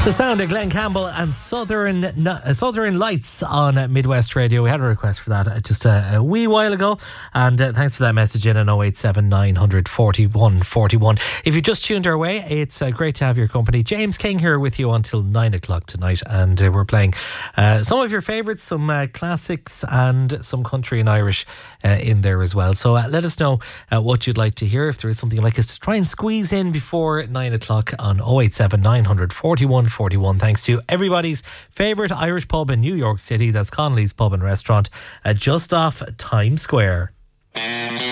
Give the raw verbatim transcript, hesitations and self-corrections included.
The sound of Glenn Campbell and Southern uh, Southern Lights on uh, Midwest Radio. We had a request for that uh, just a, a wee while ago, and uh, thanks for that message in on oh eight seven nine four one four one. If you just tuned our way, it's uh, great to have your company. James King here with you until nine o'clock tonight, and uh, we're playing uh, some of your favourites, some uh, classics and some country and Irish uh, in there as well. So uh, let us know uh, what you'd like to hear. If there is something you'd like us to try and squeeze in before nine o'clock on oh eight seven nine four one four one. Thanks to everybody's favourite Irish pub in New York City. That's Connolly's Pub and Restaurant, uh, just off Times Square.